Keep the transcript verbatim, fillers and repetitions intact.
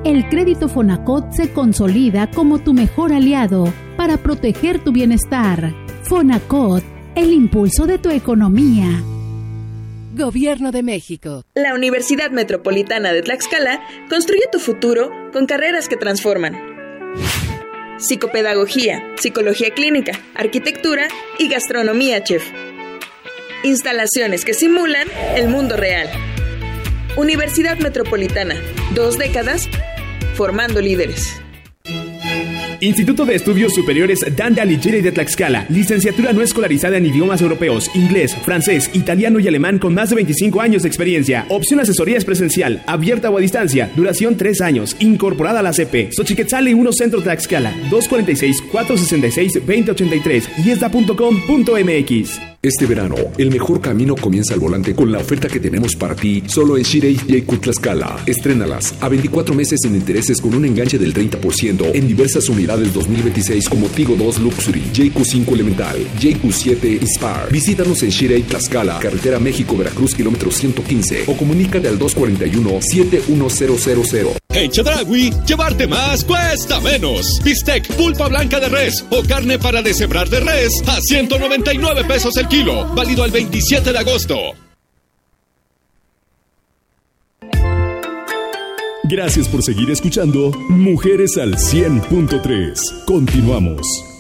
el crédito Fonacot se consolida como tu mejor aliado para proteger tu bienestar. Fonacot, el impulso de tu economía. Gobierno de México. La Universidad Metropolitana de Tlaxcala construye tu futuro con carreras que transforman. Psicopedagogía, psicología clínica, arquitectura y gastronomía chef. Instalaciones que simulan el mundo real. Universidad Metropolitana, dos décadas formando líderes. Instituto de Estudios Superiores Dante Alighieri de Tlaxcala. Licenciatura no escolarizada en idiomas europeos, inglés, francés, italiano y alemán con más de veinticinco años de experiencia. Opción asesoría es presencial, abierta o a distancia. Duración tres años. Incorporada a la C P. Xochiquetzali uno Centro Tlaxcala. dos cuatro seis, cuatro seis seis, dos cero ocho tres. Yesda punto com punto m x. Este verano, el mejor camino comienza al volante con la oferta que tenemos para ti solo en Shirei Jeiku Tlaxcala. Estrénalas a veinticuatro meses sin intereses con un enganche del treinta por ciento en diversas unidades dos mil veintiséis como Tigo dos Luxury, Jeiku cinco Elemental, Jeiku siete Inspire. Visítanos en Shirei Tlaxcala, carretera México-Veracruz, kilómetro ciento quince o comunícate al dos cuatro uno, siete uno cero cero cero. En Chedraui, llevarte más cuesta menos. Bistec, pulpa blanca de res o carne para deshebrar de res a ciento noventa y nueve pesos el kilo. Válido el veintisiete de agosto. Gracias por seguir escuchando Mujeres al cien punto tres. Continuamos.